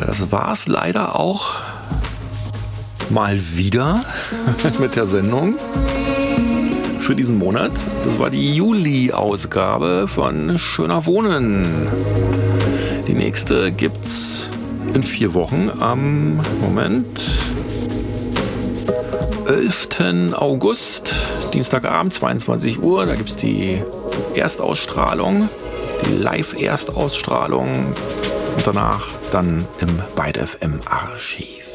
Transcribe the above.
das war's leider auch mal wieder mit der Sendung für diesen Monat. Das war die Juli-Ausgabe von Schöner Wohnen. Die nächste gibt's in 4 Wochen am 11. August, Dienstagabend, 22 Uhr. Da gibt's die Erstausstrahlung, die Live-Erstausstrahlung und danach dann im Byte FM Archiv.